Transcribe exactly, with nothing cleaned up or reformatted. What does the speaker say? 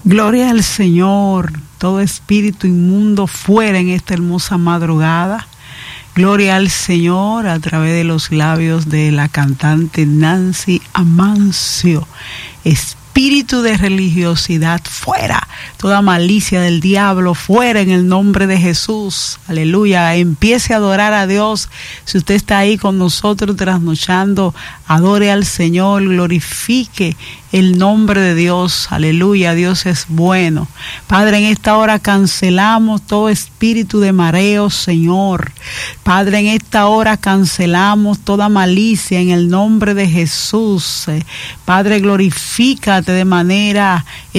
Gloria al Señor, todo espíritu inmundo fuera en esta hermosa madrugada. Gloria al Señor a través de los labios de la cantante Nancy Amancio. Espíritu de religiosidad fuera, toda malicia del diablo fuera en el nombre de Jesús. Aleluya, empiece a adorar a Dios. Si usted está ahí con nosotros trasnochando, adore al Señor, glorifique el nombre de Dios. Aleluya, Dios es bueno. Padre, en esta hora cancelamos todo espíritu de mareo, Señor. Padre, en esta hora cancelamos toda malicia en el nombre de Jesús. Padre, glorifícate de manera